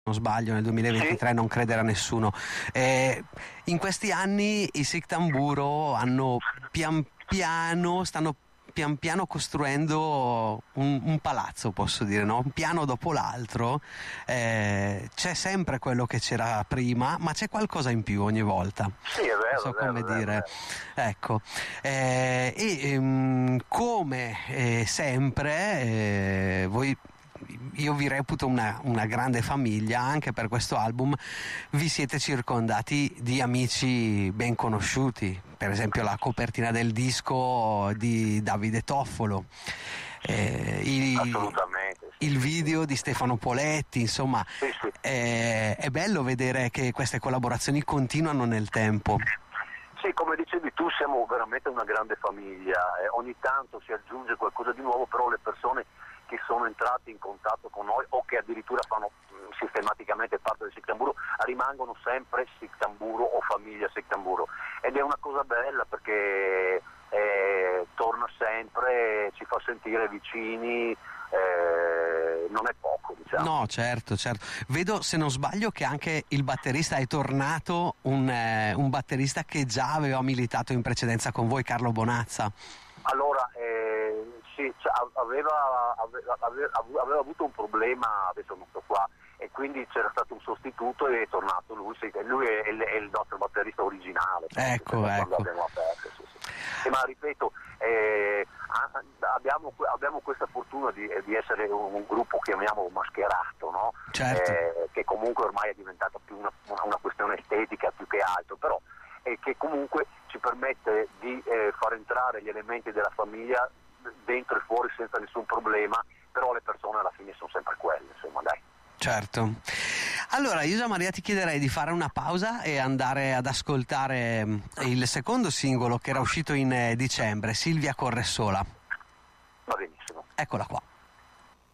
non sbaglio, nel 2023, sì. non credere a nessuno. In questi anni i Sic Tamburo stanno pian piano costruendo un palazzo, posso dire, no? Un piano dopo l'altro. C'è sempre quello che c'era prima, ma c'è qualcosa in più ogni volta. Sì, è Non vero, so è vero, come è vero, è dire. vero. Ecco, come sempre, io vi reputo una grande famiglia. Anche per questo album vi siete circondati di amici ben conosciuti, per esempio la copertina del disco di Davide Toffolo, Assolutamente, sì, il sì, sì. video di Stefano Poletti, insomma. Sì, sì. È bello vedere che queste collaborazioni continuano nel tempo. Sì, come dicevi tu, siamo veramente una grande famiglia, ogni tanto si aggiunge qualcosa di nuovo, però le persone che sono entrate in contatto con noi o che addirittura fanno sistematicamente parte del Sic Tamburo rimangono sempre Sic Tamburo o famiglia Sic Tamburo, ed è una cosa bella perché torna sempre, ci fa sentire vicini, non è poco, diciamo. No, certo. Vedo, se non sbaglio, che anche il batterista è tornato, un batterista che già aveva militato in precedenza con voi, Carlo Bonazza. Allora, sì, aveva avuto un problema, adesso non sto qua, e quindi c'era stato un sostituto e è tornato lui. Sì, lui è il nostro batterista originale. Ecco. Quando abbiamo aperto, sì. Ma ripeto, abbiamo questa fortuna di essere un gruppo, chiamiamolo mascherato, no? Certo. Che comunque ormai è diventata più una questione estetica più che altro, però che comunque ci permette di far entrare gli elementi della famiglia dentro e fuori senza nessun problema, però le persone alla fine sono sempre quelle, insomma, dai. Certo. Allora, io, Gian Maria, ti chiederei di fare una pausa e andare ad ascoltare il secondo singolo che era uscito in dicembre, Silvia corre sola. Va benissimo. Eccola qua.